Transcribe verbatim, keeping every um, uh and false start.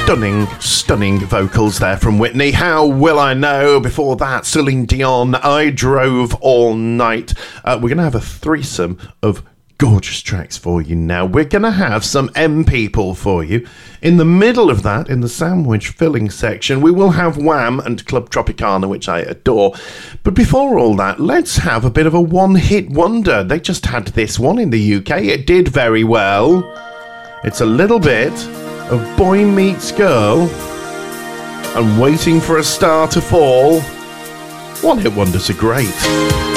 Stunning, stunning vocals there from Whitney. How will I know? Before that, Celine Dion, I Drove All Night. Uh, we're going to have a threesome of gorgeous tracks for you now. We're going to have some M People for you. In the middle of that, in the sandwich filling section, we will have Wham and Club Tropicana, which I adore. But before all that, let's have a bit of a one-hit wonder. They just had this one in the U K. It did very well. It's a little bit of Boy Meets Girl and Waiting for a Star to Fall. One-hit wonders are great.